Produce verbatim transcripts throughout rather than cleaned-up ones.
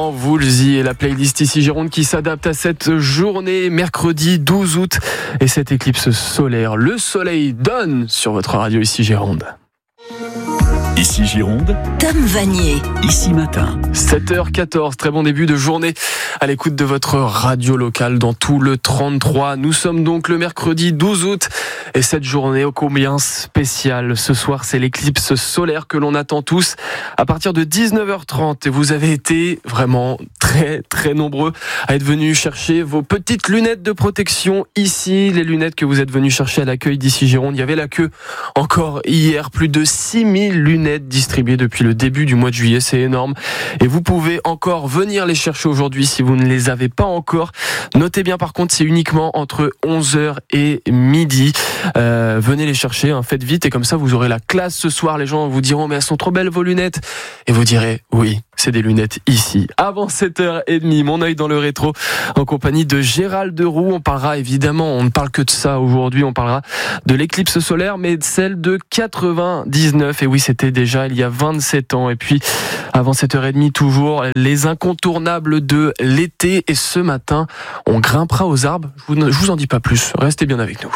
évidemment Woolsey et la playlist Ici Gironde qui s'adapte à cette journée, mercredi douze août, et cette éclipse solaire. Le soleil donne sur votre radio Ici Gironde. Ici Gironde, Tom Vanier. Ici Matin. sept heures quatorze, très bon début de journée à l'écoute de votre radio locale dans tout le trente-trois. Nous sommes donc le mercredi douze août et cette journée ô combien spéciale. Ce soir, c'est l'éclipse solaire que l'on attend tous à partir de dix-neuf heures trente. Et vous avez été vraiment très très nombreux à être venus chercher vos petites lunettes de protection ici. Les lunettes que vous êtes venus chercher à l'accueil d'Ici Gironde. Il y avait la queue encore hier, plus de six mille lunettes distribuées depuis le début du mois de juillet, c'est énorme. Et vous pouvez encore venir les chercher aujourd'hui si vous ne les avez pas encore. Notez bien par contre, c'est uniquement entre onze heures et midi. Euh, venez les chercher, hein, faites vite et comme ça vous aurez la classe ce soir. Les gens vous diront mais elles sont trop belles vos lunettes. Et vous direz oui, c'est des lunettes ici. Avant sept heures trente, mon œil dans le rétro en compagnie de Gérald Deroux. On parlera évidemment, on ne parle que de ça aujourd'hui, on parlera de l'éclipse solaire mais de celle de quatre-vingt-dix-neuf. Et oui, c'était déjà il y a vingt-sept ans. Et puis avant sept heures trente, toujours les incontournables de l'été. Et ce matin, on grimpera aux arbres. Je vous, je vous en dis pas plus. Restez bien avec nous.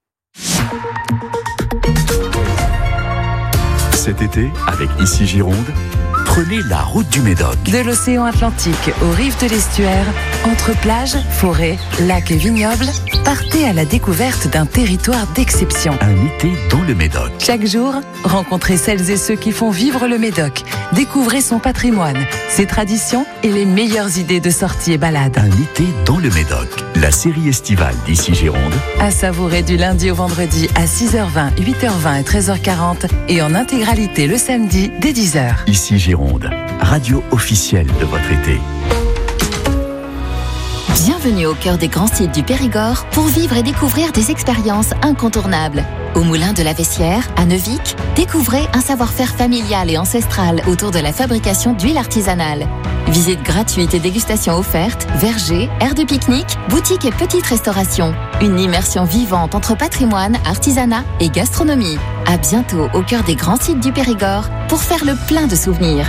Cet été, avec Ici Gironde, prenez la route du Médoc. De l'océan Atlantique aux rives de l'estuaire, entre plages, forêts, lacs et vignobles, partez à la découverte d'un territoire d'exception. Un été dans le Médoc. Chaque jour, rencontrez celles et ceux qui font vivre le Médoc. Découvrez son patrimoine, ses traditions et les meilleures idées de sorties et balades. Un été dans le Médoc. La série estivale d'Ici Gironde. À savourer du lundi au vendredi à six heures vingt, huit heures vingt et treize heures quarante et en intégralité le samedi dès dix heures. Ici Gironde, radio officielle de votre été. Bienvenue au cœur des grands sites du Périgord pour vivre et découvrir des expériences incontournables. Au Moulin de la Vessière, à Neuvic, découvrez un savoir-faire familial et ancestral autour de la fabrication d'huile artisanale. Visite gratuite et dégustation offerte, vergers, aires de pique-nique, boutiques et petites restaurations. Une immersion vivante entre patrimoine, artisanat et gastronomie. À bientôt au cœur des grands sites du Périgord pour faire le plein de souvenirs.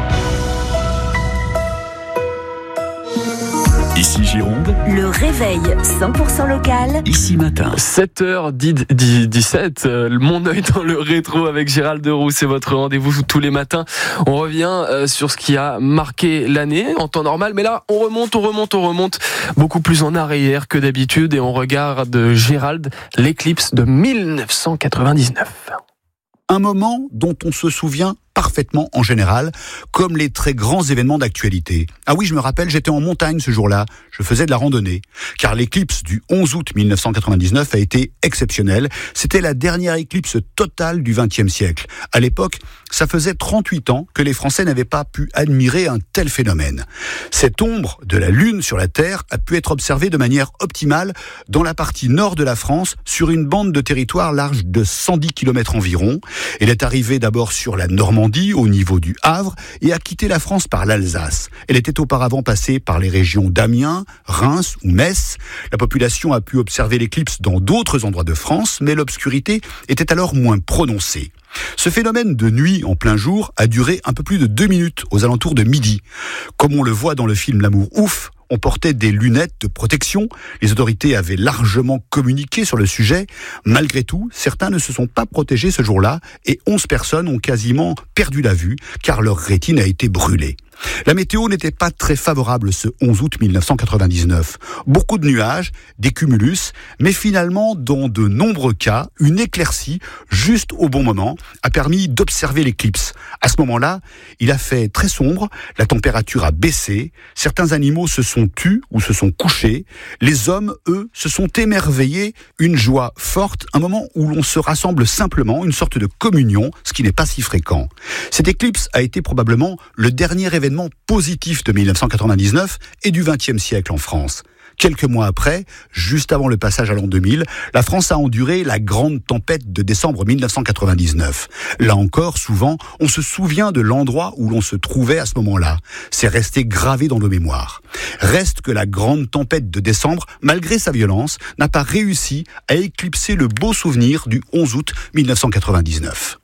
Ici Gironde, Le réveil cent pour cent local. Ici Matin. sept heures dix-sept, mon œil dans le rétro avec Gérald Deroux, c'est votre rendez-vous tous les matins. On revient sur ce qui a marqué l'année en temps normal, mais là on remonte, on remonte, on remonte beaucoup plus en arrière que d'habitude et on regarde Gérald, l'éclipse de dix-neuf cent quatre-vingt-dix-neuf. Un moment dont on se souvient parfaitement en général, comme les très grands événements d'actualité. Ah oui, je me rappelle, j'étais en montagne ce jour-là, je faisais de la randonnée, car l'éclipse du onze août mille neuf cent quatre-vingt-dix-neuf a été exceptionnelle. C'était la dernière éclipse totale du vingtième siècle. À l'époque, ça faisait trente-huit ans que les Français n'avaient pas pu admirer un tel phénomène. Cette ombre de la Lune sur la Terre a pu être observée de manière optimale dans la partie nord de la France, sur une bande de territoire large de cent dix kilomètres environ. Elle est arrivée d'abord sur la Normandie, au niveau du Havre, et a quitté la France par l'Alsace. Elle était auparavant passée par les régions d'Amiens, Reims ou Metz. La population a pu observer l'éclipse dans d'autres endroits de France, mais l'obscurité était alors moins prononcée. Ce phénomène de nuit en plein jour a duré un peu plus de deux minutes, aux alentours de midi. Comme on le voit dans le film L'amour ouf, on portait des lunettes de protection. Les autorités avaient largement communiqué sur le sujet. Malgré tout, certains ne se sont pas protégés ce jour-là et onze personnes ont quasiment perdu la vue car leur rétine a été brûlée. La météo n'était pas très favorable ce onze août mille neuf cent quatre-vingt-dix-neuf. Beaucoup de nuages, des cumulus, mais finalement, dans de nombreux cas, une éclaircie, juste au bon moment, a permis d'observer l'éclipse. À ce moment-là, il a fait très sombre, la température a baissé, certains animaux se sont tus ou se sont couchés, les hommes, eux, se sont émerveillés, une joie forte, un moment où l'on se rassemble simplement, une sorte de communion, ce qui n'est pas si fréquent. Cette éclipse a été probablement le dernier événement positif de mille neuf cent quatre-vingt-dix-neuf et du vingtième siècle en France. Quelques mois après, juste avant le passage à l'an deux mille, la France a enduré la grande tempête de décembre mille neuf cent quatre-vingt-dix-neuf. Là encore, souvent, on se souvient de l'endroit où l'on se trouvait à ce moment-là. C'est resté gravé dans nos mémoires. Reste que la grande tempête de décembre, malgré sa violence, n'a pas réussi à éclipser le beau souvenir du onze août mille neuf cent quatre-vingt-dix-neuf.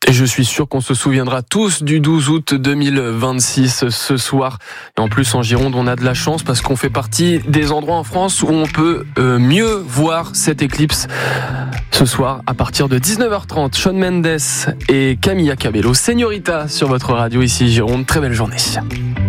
Et je suis sûr qu'on se souviendra tous du douze août deux mille vingt-six ce soir. Et en plus, en Gironde, on a de la chance parce qu'on fait partie des endroits en France où on peut euh, mieux voir cette éclipse. Ce soir, à partir de dix-neuf heures trente, Shawn Mendes et Camilla Cabello, Señorita sur votre radio ici Gironde. Très belle journée.